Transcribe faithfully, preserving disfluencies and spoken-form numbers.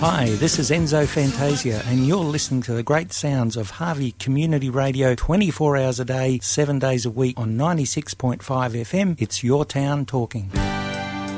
Hi, this is Enzo Fantasia, and you're listening to the great sounds of Harvey Community Radio twenty-four hours a day, seven days a week on ninety-six point five F M. It's your town talking.